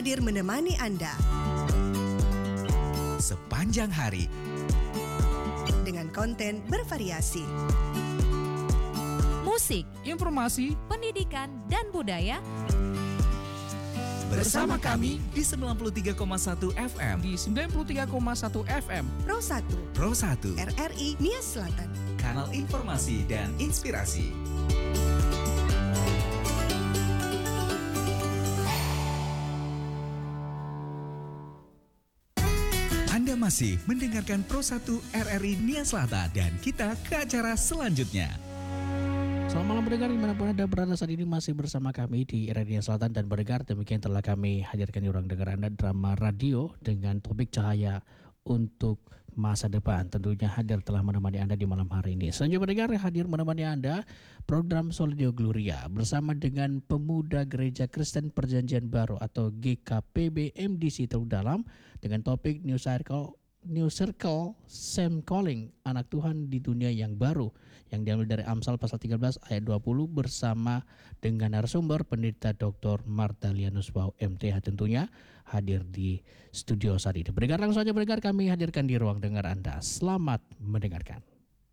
hadir menemani Anda sepanjang hari dengan konten bervariasi. Musik, informasi, pendidikan, dan budaya bersama kami di 93,1 FM di 93,1 FM Pro 1 Pro 1 RRI Nias Selatan, kanal informasi dan inspirasi. Anda masih mendengarkan Pro 1 RRI Nias Selatan dan kita ke acara selanjutnya. Selamat malam pendengar dimanapun Anda berada saat ini, masih bersama kami di RRI Selatan dan pendengar. Demikian telah kami hadirkan di ruang dengar Anda drama radio dengan topik cahaya untuk masa depan. Tentunya hadir telah menemani Anda di malam hari ini. Selanjutnya pendengar, hadir menemani Anda program Solidio Gloria bersama dengan Pemuda Gereja Kristen Perjanjian Baru atau GKPB MDC Teluk Dalam dengan topik New Circle Same Calling, anak Tuhan di dunia yang baru, yang diambil dari Amsal pasal 13 ayat 20 bersama dengan narasumber Pendeta Dr. Marta Lianus Wow MTH tentunya hadir di studio saat ini. Pendengar, langsung saja pendengar, kami hadirkan di ruang dengar Anda. Selamat mendengarkan.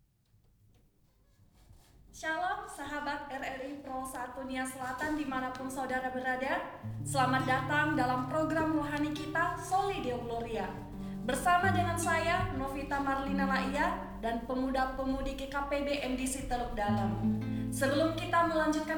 Shalom sahabat RRI Pro 1 Nias Selatan dimanapun saudara berada. Selamat datang dalam program rohani kita Solidio Gloria. Bersama dengan saya, Novita Marlina Laia, dan pemuda-pemudi GKPB MDC Teluk Dalam. Sebelum kita melanjutkan